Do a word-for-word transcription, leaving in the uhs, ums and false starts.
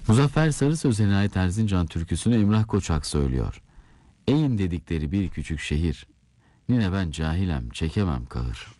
Muzaffer Sarı Sözen'e ait Erzincan türküsünü Emrah Koçak söylüyor. Eğin dedikleri bir küçük şehir, yine ben cahilem çekemem kahır.